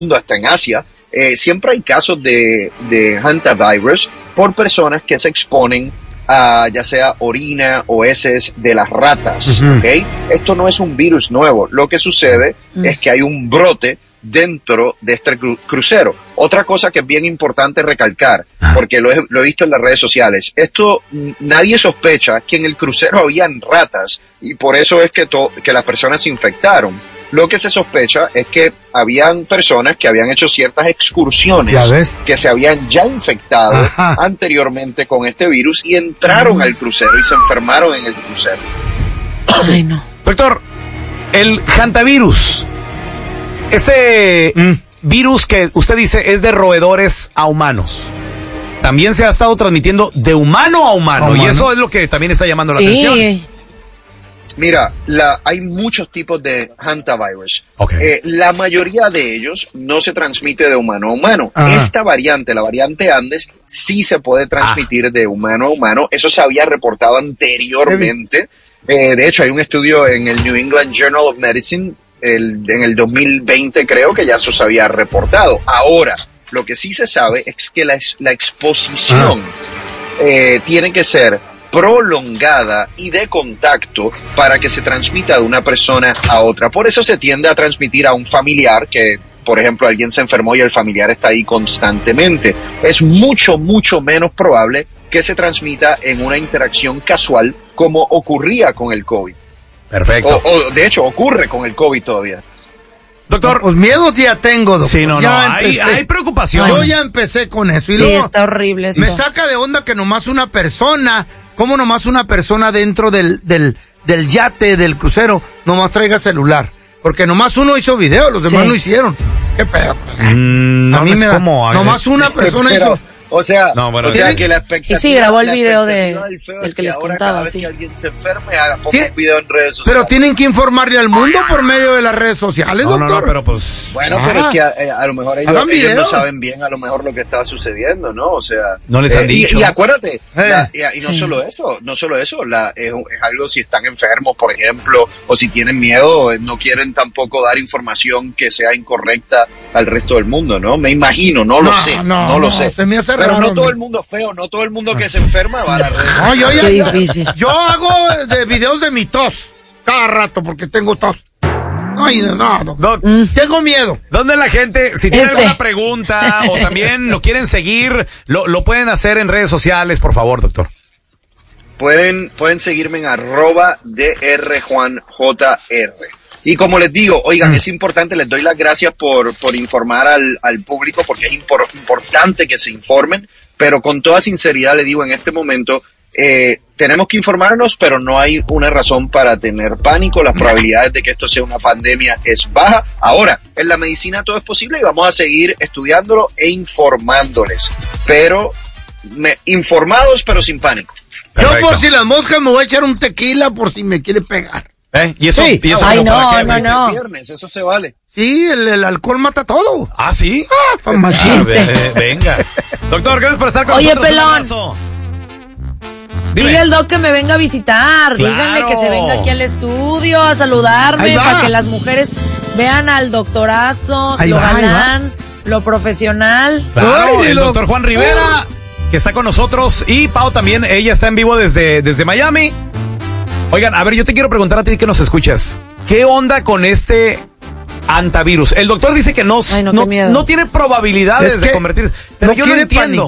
hasta en Asia, siempre hay casos de hantavirus por personas que se exponen a ya sea orina o heces de las ratas, ¿ok? Esto no es un virus nuevo. Lo que sucede es que hay un brote dentro de este crucero. Otra cosa que es bien importante recalcar, porque lo he visto en las redes sociales, esto nadie sospecha que en el crucero habían ratas y por eso es que las personas se infectaron. Lo que se sospecha es que habían personas que habían hecho ciertas excursiones que se habían ya infectado anteriormente con este virus y entraron al crucero y se enfermaron en el crucero. Ay, no. Doctor, el hantavirus, este virus que usted dice es de roedores a humanos, también se ha estado transmitiendo de humano a humano. Y eso es lo que también está llamando la atención. Mira, hay muchos tipos de hantavirus. La mayoría de ellos no se transmite de humano a humano. Esta variante, la variante Andes, sí se puede transmitir de humano a humano. Eso se había reportado anteriormente. De hecho, hay un estudio en el New England Journal of Medicine en el 2020, creo que ya eso se había reportado. Ahora, lo que sí se sabe es que la exposición tiene que ser prolongada y de contacto para que se transmita de una persona a otra. Por eso se tiende a transmitir a un familiar que, por ejemplo, alguien se enfermó y el familiar está ahí constantemente. Es mucho, mucho menos probable que se transmita en una interacción casual como ocurría con el COVID. Perfecto. O de hecho, ocurre con el COVID todavía. Doctor, pues miedo ya tengo, doctor. Sí, hay preocupación. Yo ya empecé con eso. Y sí, luego está horrible esto. Me saca de onda que nomás una persona, ¿cómo nomás una persona dentro del yate, del crucero, nomás traiga celular? Porque nomás uno hizo video, los demás no hicieron. ¿Qué pedo? A mí me da. Nomás una persona hizo. O sea, que la expectativa... Y sí, grabó el video del que les contaba, sí. Que alguien se enferme, ponga un video en redes sociales. Pero tienen que informarle al mundo por medio de las redes sociales, doctor. No, pero pues... Bueno, pero es que a lo mejor ellos no saben bien a lo mejor lo que está sucediendo, ¿no? O sea... No les han dicho. Y acuérdate, y no solo eso, es algo si están enfermos, por ejemplo, o si tienen miedo, no quieren tampoco dar información que sea incorrecta al resto del mundo, ¿no? Me imagino, no lo sé. Se me hace pero no todo el mundo feo, no todo el mundo que se enferma va a la red. Qué difícil. Yo hago videos de mi tos cada rato porque tengo tos. Ay, no. Tengo miedo. ¿Dónde la gente, si tiene alguna pregunta o también lo quieren seguir, lo pueden hacer en redes sociales, por favor, doctor? Pueden seguirme en @drjuanjr. Y como les digo, oigan, es importante, les doy las gracias por informar al público, porque es importante que se informen, pero con toda sinceridad les digo, en este momento, tenemos que informarnos, pero no hay una razón para tener pánico. Las probabilidades de que esto sea una pandemia es baja. Ahora, en la medicina todo es posible y vamos a seguir estudiándolo e informándoles, pero informados, pero sin pánico. Perfecto. Yo por si las moscas me voy a echar un tequila por si me quiere pegar. ¿Y eso? Sí. ¿Y eso ay, no. Viernes, eso se vale. Sí, el alcohol mata todo. ¿Ah, sí? Venga. Doctor, gracias por estar con nosotros. Oye, pelón. Dile al doc que me venga a visitar. Claro. Díganle que se venga aquí al estudio a saludarme para que las mujeres vean al doctorazo, galán, lo profesional. Claro, el doctor Juan Rivera, que está con nosotros, y Pau también, ella está en vivo desde Miami. Oigan, a ver, yo te quiero preguntar a ti que nos escuchas, ¿qué onda con este hantavirus? El doctor dice que no tiene probabilidades de convertirse, pero yo lo entiendo.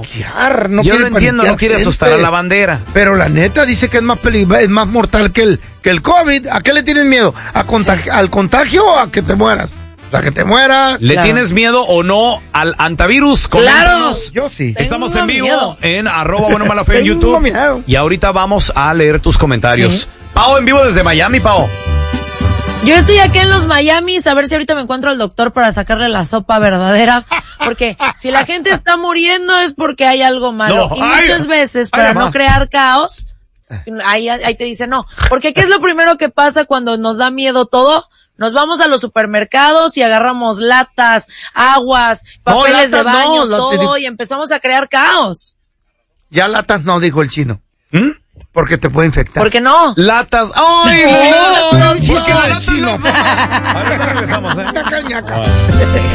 No quiere asustar a la bandera. Pero la neta dice que es más mortal que el COVID. ¿A qué le tienes miedo? ¿Al contagio o a que te mueras? O sea, que te mueras. ¿Le tienes miedo o no al hantavirus? Claro, yo sí. Estamos en vivo en @buenomalafeo en YouTube. Y ahorita vamos a leer tus comentarios. ¿Sí? Pau en vivo desde Miami, Pau. Yo estoy aquí en los Miamis, a ver si ahorita me encuentro al doctor para sacarle la sopa verdadera, porque si la gente está muriendo es porque hay algo malo. Y muchas veces, para no crear caos, ahí te dicen no. Porque ¿qué es lo primero que pasa cuando nos da miedo todo? Nos vamos a los supermercados y agarramos latas, aguas, papeles de baño, todo, y empezamos a crear caos. Ya latas no, dijo el chino. Porque te puede infectar. ¿Por qué no? Latas. ¡Ay! No, porque la lata chino. Ahorita regresamos, Ñaca.